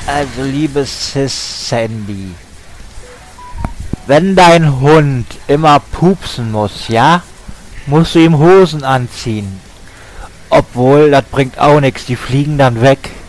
Also, liebes Sis Sandy, wenn dein Hund immer pupsen muss, ja, musst du ihm Hosen anziehen. Obwohl, das bringt auch nichts, die fliegen dann weg.